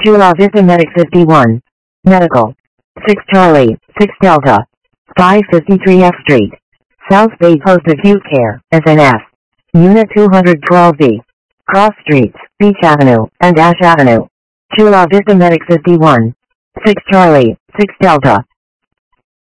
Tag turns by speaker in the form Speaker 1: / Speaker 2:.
Speaker 1: Chula Vista Medic 51. Medical. 6 Charlie, 6 Delta. 553 F Street. South Bay Post Acute Care, SNF. Unit 212B. Cross Streets, Beach Avenue, and Ash Avenue. Chula Vista Medic 51. 6 Charlie, 6 Delta.